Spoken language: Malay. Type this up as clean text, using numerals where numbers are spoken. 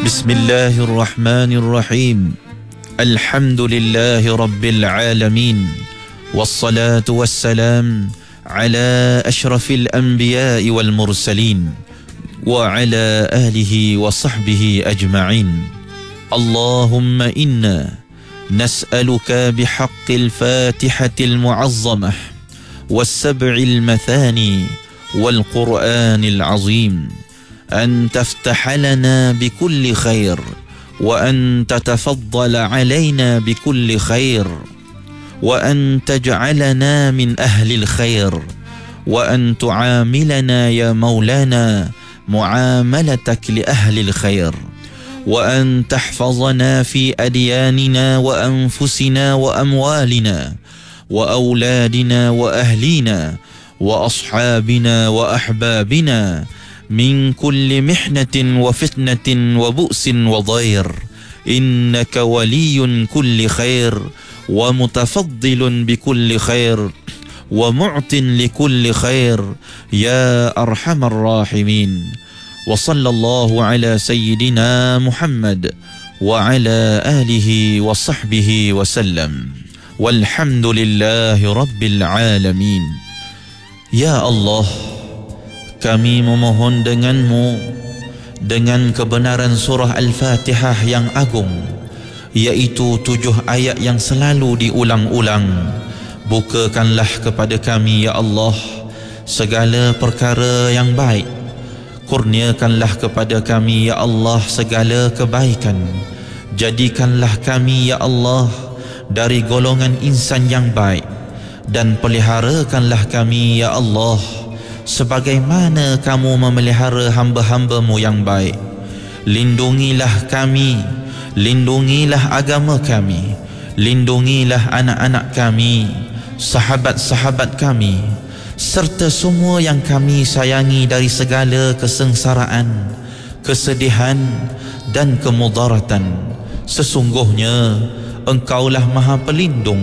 بسم الله الرحمن الرحيم. الحمد لله رب العالمين، والصلاة والسلام على أشرف الأنبياء والمرسلين وعلى آله وصحبه أجمعين. اللهم إنا نسألك بحق الفاتحة المعظمة والسبع المثاني والقرآن العظيم أن تفتح لنا بكل خير، وأن تتفضل علينا بكل خير، وأن تجعلنا من أهل الخير، وأن تعاملنا يا مولانا معاملتك لأهل الخير، وأن تحفظنا في أدياننا وأنفسنا وأموالنا وأولادنا وأهلينا وأصحابنا وأحبابنا من كل محنة وفتنة وبؤس وضير، إنك ولي كل خير ومتفضل بكل خير ومعط لكل خير يا أرحم الراحمين. وصلى الله على سيدنا محمد وعلى آله وصحبه وسلم، والحمد لله رب العالمين. Ya Allah, kami memohon denganmu dengan kebenaran surah Al-Fatihah yang agung, iaitu 7 ayat yang selalu diulang-ulang. Bukakanlah kepada kami ya Allah segala perkara yang baik, kurniakanlah kepada kami ya Allah segala kebaikan, jadikanlah kami ya Allah dari golongan insan yang baik, dan peliharakanlah kami ya Allah sebagaimana kamu memelihara hamba-hambamu yang baik. Lindungilah kami, lindungilah agama kami, lindungilah anak-anak kami, sahabat-sahabat kami, serta semua yang kami sayangi dari segala kesengsaraan, kesedihan dan kemudaratan. Sesungguhnya Engkaulah Maha Pelindung